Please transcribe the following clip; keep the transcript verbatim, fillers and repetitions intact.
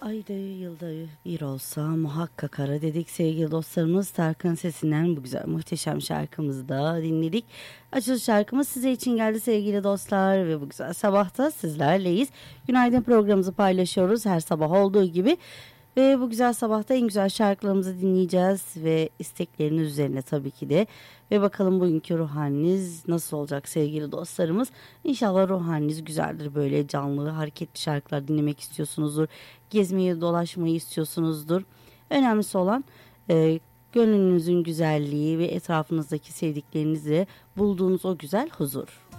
Ayda yılda bir olsa muhakkak ara dedik sevgili dostlarımız. Tarkan sesinden bu güzel muhteşem şarkımızı da dinledik. Açılış şarkımız size için geldi sevgili dostlar ve bu güzel sabahta sizlerleyiz. Günaydın programımızı paylaşıyoruz her sabah olduğu gibi. Ve bu güzel sabahta en güzel şarkılarımızı dinleyeceğiz ve istekleriniz üzerine tabii ki de. Ve bakalım bugünkü ruh haliniz nasıl olacak sevgili dostlarımız. İnşallah ruh haliniz güzeldir, böyle canlı hareketli şarkılar dinlemek istiyorsunuzdur. Gezmeyi dolaşmayı istiyorsunuzdur. Önemlisi olan e, gönlünüzün güzelliği ve etrafınızdaki sevdiklerinizle bulduğunuz o güzel huzur.